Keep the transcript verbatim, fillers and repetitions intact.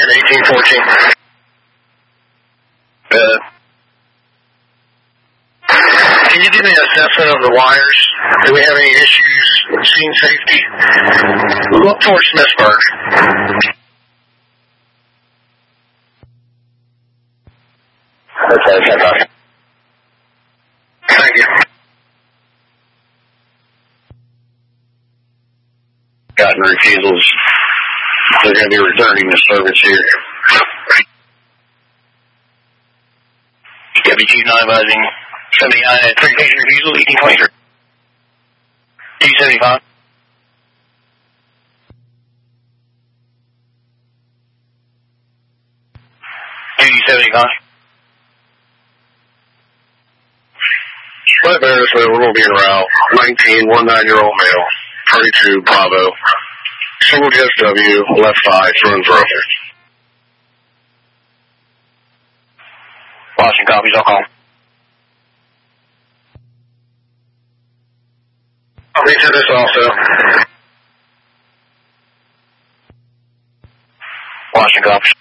eighteen fourteen. Uh, Can you give me an assessment of the wires? Do we have any issues? Scene safety? Look towards Smithsburg. Okay, fantastic. Thank you. Gotten refusals. They're going to be returning the service here. W G nine advising seventy-nine at three page refusal, eighteen twenty-three. two seventy-five. two seventy-five. Flat Bears, we're going to be en route. nineteen, one nine-year-old male. thirty-two, Bravo. Single J S W, left side, through and through. Washington copies, I'll call. I'll reach to this also. Washington copies.